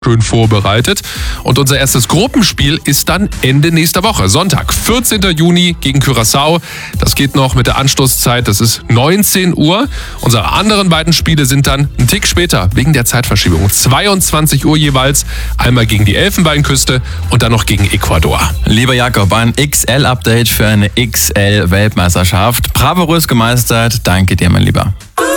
schön vorbereitet. Und unser erstes Gruppenspiel ist dann Ende nächster Woche. Sonntag, 14. Juni gegen Curaçao. Das geht noch mit der Anstoßzeit. Das ist 19 Uhr. Unsere anderen beiden Spiele sind dann einen Tick später, wegen der Zeitverschiebung. 22 Uhr jeweils. Einmal gegen die Elfenbeinküste und dann noch gegen Ecuador. Lieber Jakob, ein XL-Update für eine XL-Weltmeisterschaft. Bravourös gemeistert. Danke dir, mein Lieber.